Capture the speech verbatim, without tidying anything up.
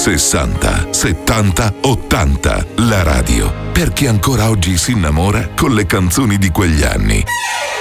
sessanta, settanta, ottanta. La radio, per chi ancora oggi si innamora con le canzoni di quegli anni.